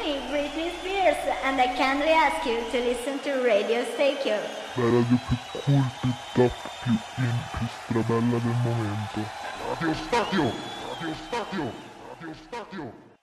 me, Britney Spears, and I kindly ask you to listen to Radio Stereo. La radio più cool, più top, più in, più strabella del momento. Radio Stadio! Radio Stadio! Radio Stadio!